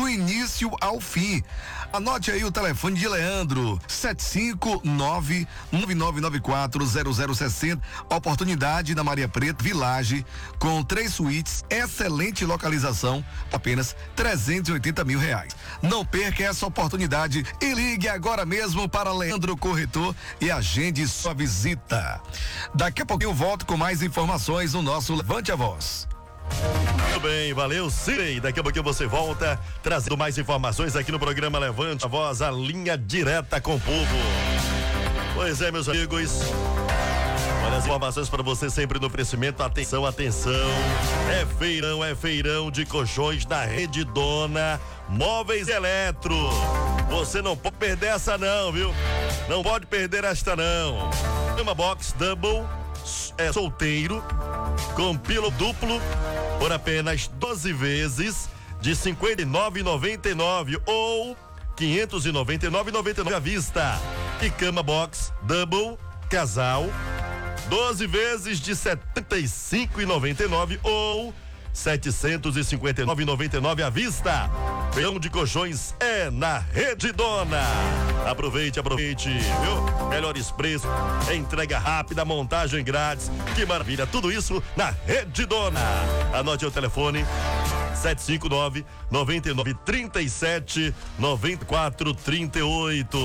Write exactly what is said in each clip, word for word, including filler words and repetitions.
do início ao fim. Anote aí o telefone de Leandro, sete cinco nove, nove nove nove quatro, zero zero seis zero. Oportunidade na Maria Preta, Village, com três suítes, excelente localização, apenas trezentos e oitenta mil reais. Não perca essa oportunidade e ligue agora mesmo para Leandro Corretor e agende sua visita. Daqui a pouquinho eu volto com mais informações no nosso Levante a Voz. Muito bem, valeu, Cirei. Daqui a pouquinho você volta trazendo mais informações aqui no programa Levante a Voz, a linha direta com o povo. Pois é, meus amigos. Olha as informações para você sempre no crescimento. Atenção, atenção. É feirão, é feirão de colchões da Rede Dona Móveis e Eletro. Você não pode perder essa não, viu? Não pode perder esta não. Uma box double é solteiro com pilo duplo por apenas doze vezes de cinquenta e nove reais e noventa e nove centavos ou quinhentos e noventa e nove reais e noventa e nove centavos à vista. E cama box double casal doze vezes de setenta e cinco reais e noventa e nove centavos ou setecentos e cinquenta e nove reais e noventa e nove centavos à vista. Feirão de colchões é na Rede Dona. Aproveite, aproveite, viu? Melhores preços, entrega rápida, montagem grátis. Que maravilha, tudo isso na Rede Dona. Anote o telefone sete cinco nove, nove nove, três sete, nove quatro três oito.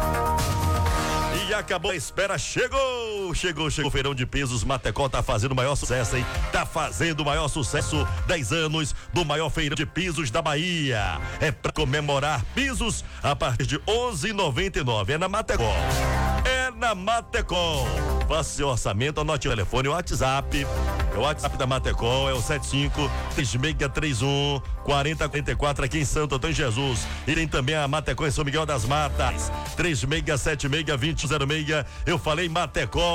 E acabou a espera, chegou, chegou, chegou o feirão de pisos. Matecol tá fazendo o maior sucesso, hein? Tá fazendo o maior sucesso, dez anos do maior feirão de pisos da Bahia. É pra comemorar pisos a partir de onze reais e noventa e nove centavos. É na Matecol. É na Matecol. Faça seu orçamento, anote o telefone, o WhatsApp. O WhatsApp da Matecol é o sete cinco, três seis três um, quatro zero quatro quatro aqui em Santo Antônio Jesus. E tem também a Matecol em São Miguel das Matas, três seis sete seis, dois zero seis. Eu falei Matecol.